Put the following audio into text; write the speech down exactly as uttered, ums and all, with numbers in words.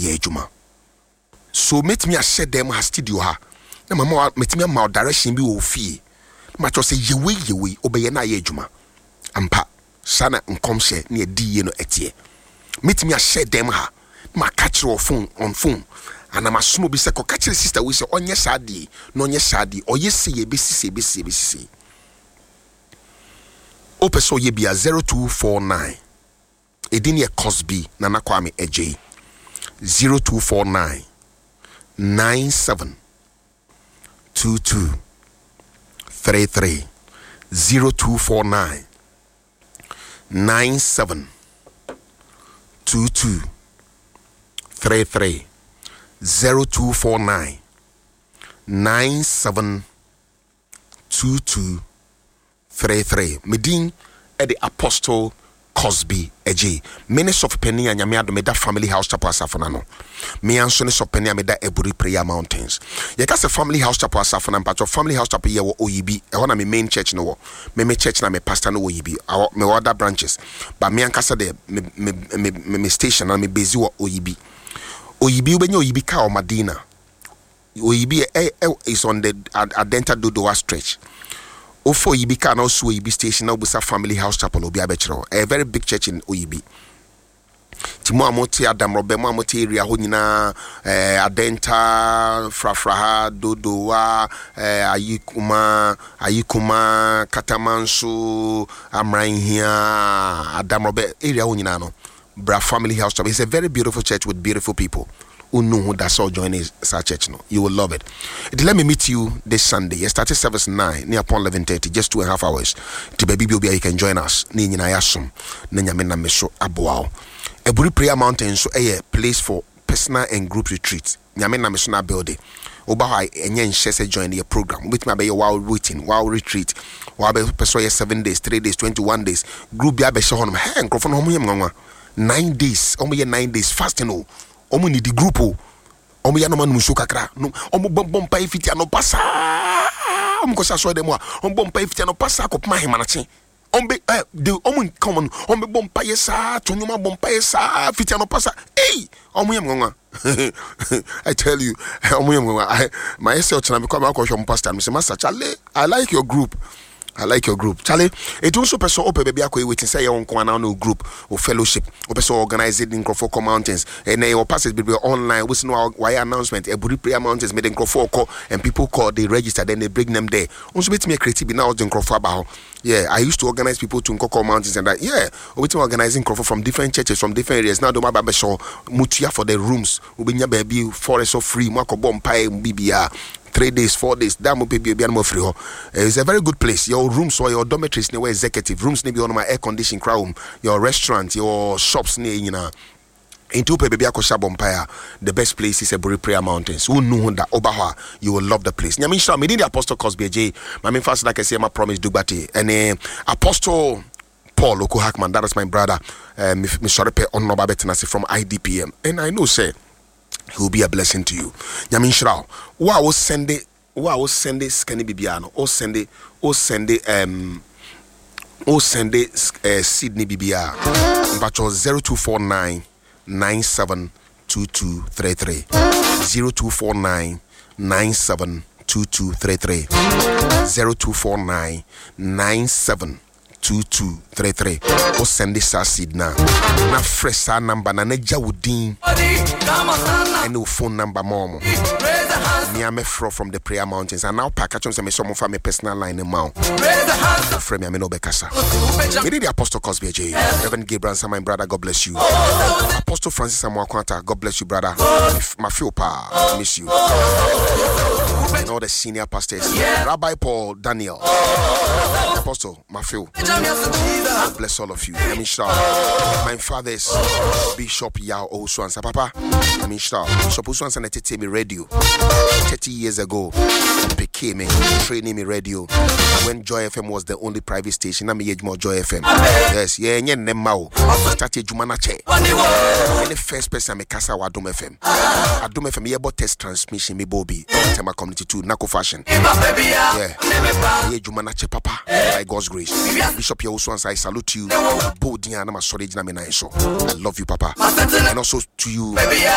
ye juma. So met me a shed them has studio ha. Na mama met me a mal direction be o fee. Match say ye way ye way obey na ye juma. Ampa sana nkomse ne di ye no etie. Met me a shed them ha. Ma catch your phone on phone. And I'm a small bit of catch sister we say on your sadi, no your sadi, or yes say ye B C C B C B C. Ope so ye be a zero two four nine. Edinia Cosby Nana Kwame Ej zero two four nine nine seven two two three three zero two four nine nine seven two two three three zero two four nine nine seven two two three three. Medin at the Apostle Cosby Ej. Minister of Penny and Yamiado Meda Family House Chapel Safanano. Me and Sonny of Penny Meda Eburi Prayer Mountains. Yakas a Family House Chapel Safana, but your Family House Chapel here O E B. I want my main church no. Me me church na me pastor no O E B. I me other branches. But me and Casa de me me me me station and me busy O E B. O E B when O E B ka or Madina. O E B is on the Adenta Dodoa stretch. Ofo Yibi can also Yibi station now with a Family House Chapel Obi Abechro, a very big church in O E B. Timo Amoti Adam Robema Moti area Honina Adenta Frafraha Dodoa Ayikuma Ayikuma Katamansu Amrain here Adam Robert area Honinano Bra Family House Chapel. It's a very beautiful church with beautiful people who know who that's all joining our church. No, you will love it. It let me meet you this Sunday. You started service nine near upon eleven thirty, just two and a half hours. To baby baby, you can join us. Ni ni na yasum, ni nyamena meso abuao. Eburi Prayer Mountain so a place for personal and group retreats. Nyamena meso na building. Oba ha enye nhyese join the program. With me be while waiting, while retreat, while be person seven days, three days, twenty-one days. Group be be so honum. Hey, nkrofo no homo yem nwanwa. Nine days, omo ye nine days fasting o. Omo ni di group o. Omo ya no man muso kakra. No, omo bom bom pa ifiti ano pasa. Omo ko sa so dem a. Omo bom pa ifiti ano pasa ko pma hema na che. Omo eh de omo come on. Omo bom pa yesa, tonuma bom pa yesa, ifiti ano pasa. Hey, omo yem ngonwa. I tell you, omo yem ngonwa. I my yourself na because I call pastor. Me say Master Charlie, I like your group. I like your group. Charlie, it also person open baby akwa waiting say you on no group or fellowship or person organized in Crawford Mountains and they will pass it be online we know why announcement Eburi Prayer Mountains made in Crawford call and people call they register then they bring them there. Also make me creative now in Crawford about. Yeah, I used to organize people to Nkoko Mountains and that. Yeah, we to organizing Crawford from different churches from different areas. Now do my baby show mutia for the rooms. We be baby forest so free. Mako bom pie B B R. Three days, four days, that will be more free. It's a very good place. Your rooms or your dormitories near executive rooms, maybe on my air conditioned crowd, your restaurant, your shops near you know. Into baby Bompire, the best place is Eburi Prayer Mountains. Who know that Obaha, you will love the place. Nyamisha, me the Apostle Cosby J. My main first like I say, my promise Dubati and uh, Apostle Paul Oko Hackman. That is my brother. Uh, me sorry pe on Nobabetanasi from I D P M, and I know say. He will be a blessing to you. Nyamin Shrao. Wa was send it. Wa was send it. Scanny Bibiano. O send it. O send it. Um. O send it. Uh, Sydney B B R. But your zero two four nine nine seven two two three three. Zero two four nine nine seven two two three three. Zero two four nine nine seven. Two two three three. O send this seed now. Na fresh number na neja wudin. And no phone number mom. Me am fro from the Prayer Mountains and now pack at some some of my personal line in mount. Friend me am no bekasa. Me the Apostle Cosby J. Reverend Gabriel and my brother, God bless you. Apostle Francis Amwakwanta, God bless you, brother. My feel pa, miss you. And all the senior pastors, Rabbi Paul Daniel, Apostle Matthew. God bless all of you. Let me start. My father's Bishop Yao Oswansa, Papa. Let me start. Bishop Oswansa Netete me radio thirty years ago. Became me training me radio when Joy F M was the only private station. I made more Joy F M. Yes, yeah, yeah, nemao. Started Jumanache. The first person me kasa wa Adum F M. Adum F M ye about test transmission me Bobby. Tema community two Nako fashion. Yeah, yeah, Jumanache Papa. By God's grace. Bishop Yao Oswansa, I salute you. Bodian, I'm a sorry, I love you, Papa. And also to you,